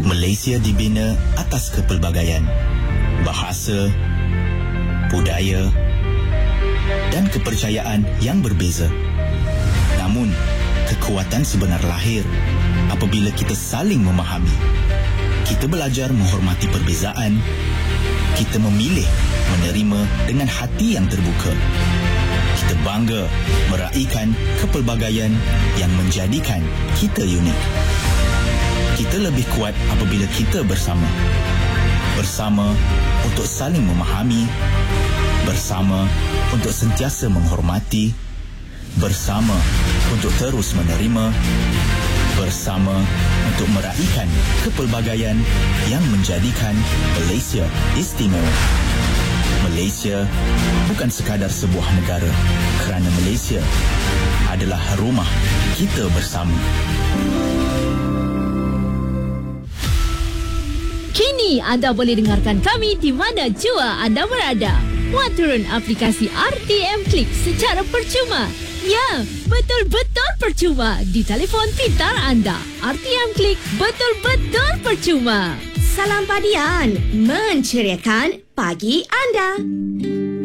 Malaysia dibina atas kepelbagaian bahasa, budaya dan kepercayaan yang berbeza. Namun, kekuatan sebenar lahir apabila kita saling memahami. Kita belajar menghormati perbezaan. Kita memilih menerima dengan hati yang terbuka. Kita bangga meraihkan kepelbagaian yang menjadikan kita unik. Kita lebih kuat apabila kita bersama. Bersama untuk saling memahami. Bersama untuk sentiasa menghormati. Bersama untuk terus menerima. Bersama untuk meraihkan kepelbagaian yang menjadikan Malaysia istimewa. Malaysia bukan sekadar sebuah negara, kerana Malaysia adalah rumah kita bersama. Kini anda boleh dengarkan kami di mana jua anda berada. Muat turun aplikasi RTM Klik secara percuma. Ya, betul-betul percuma di telefon pintar anda. RTM Klik betul-betul percuma. Salam padian, menceriakan pagi anda.